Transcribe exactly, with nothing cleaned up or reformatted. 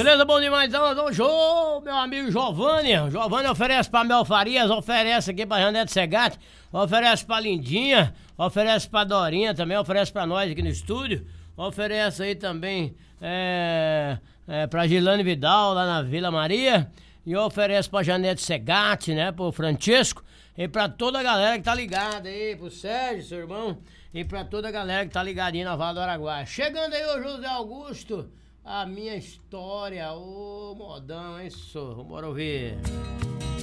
Beleza, bom demais, então, show, meu amigo Giovanni. Giovanni oferece pra Mel Farias, oferece aqui pra Janete Segatti, oferece pra Lindinha, oferece pra Dorinha também, oferece pra nós aqui no estúdio, oferece aí também é, é, pra Gilane Vidal, lá na Vila Maria, e oferece pra Janete Segatti, né, pro Francesco, e pra toda a galera que tá ligada aí, pro Sérgio, seu irmão, e pra toda a galera que tá ligadinha na Vala do Araguaia. Chegando aí o José Augusto, a minha história, ô modão, hein, senhor? Bora ouvir.